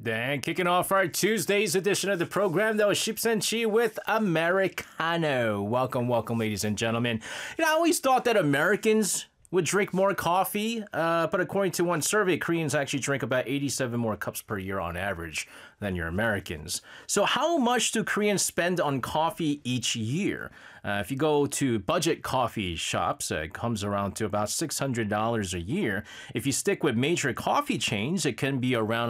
Then kicking off our Tuesday's edition of the program, that was Chips and Chi with Americano. Welcome, ladies and gentlemen. I always thought that Americans would drink more coffee, but according to one survey, Koreans actually drink about 87 more cups per year on average than your Americans. So how much do Koreans spend on coffee each year? If you go to budget coffee shops, it comes around to about $600 a year. If you stick with major coffee chains, it can be around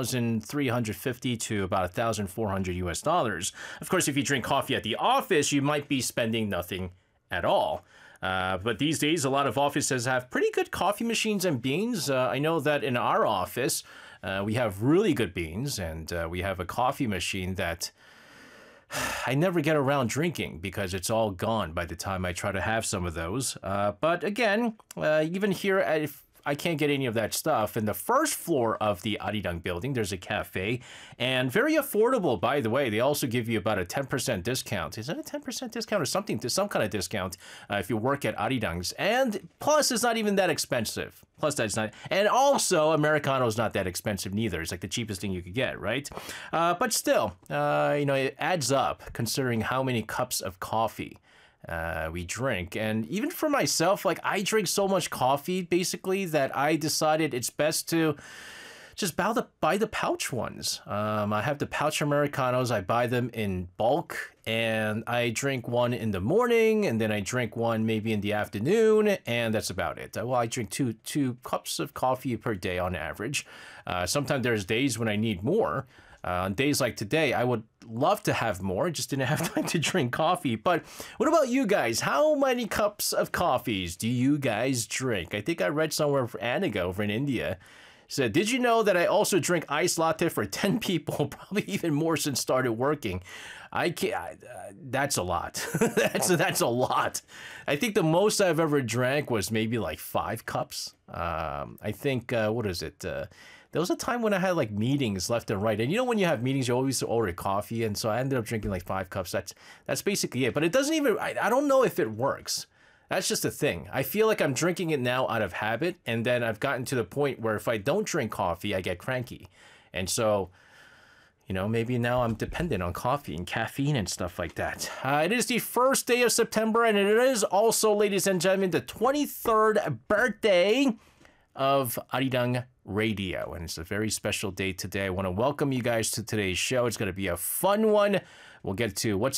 $1,350 to about $1,400 US dollars. Of course, if you drink coffee at the office, you might be spending nothing at all. But these days, a lot of offices have pretty good coffee machines and beans. I know that in our office, we have really good beans, and we have a coffee machine that I never get around drinking because it's all gone by the time I try to have some of those. But again, even here, if I can't get any of that stuff. In the first floor of the Arirang building, there's a cafe, and very affordable, by the way. They also give you about a 10% discount. Is that a 10% discount or something? Some kind of discount if you work at Arirang's. And plus, it's not even that expensive. Plus, that's not. And also, Americano is not that expensive neither. It's like the cheapest thing you could get, right? But still, it adds up considering how many cups of coffee we drink. And even for myself, like I drink so much coffee basically that I decided it's best to just buy the pouch ones. I have the pouch Americanos. I buy them in bulk, and I drink one in the morning, and then I drink one maybe in the afternoon, and that's about it. Well, I drink two cups of coffee per day on average. Sometimes there's days when I need more. On days like today, I would love to have more, just didn't have time to drink coffee. But what about you guys? How many cups of coffees do you guys drink? I think I read somewhere for Aniga over in India. Said, did you know that I also drink iced latte for 10 people? Probably even more since started working. I can't, that's a lot. that's a lot. I think the most I've ever drank was maybe like 5 cups. I think, what is it? There was a time when I had like meetings left and right. And when you have meetings, you always order coffee. And so I ended up drinking like 5 cups. That's basically it. But it doesn't even, I don't know if it works. That's just the thing. I feel like I'm drinking it now out of habit, and then I've gotten to the point where if I don't drink coffee, I get cranky. And so, maybe now I'm dependent on coffee and caffeine and stuff like that. It is the first day of September, and it is also, ladies and gentlemen, the 23rd birthday of Arirang Radio, and it's a very special day today. I want to welcome you guys to today's show. It's going to be a fun one. We'll get to what's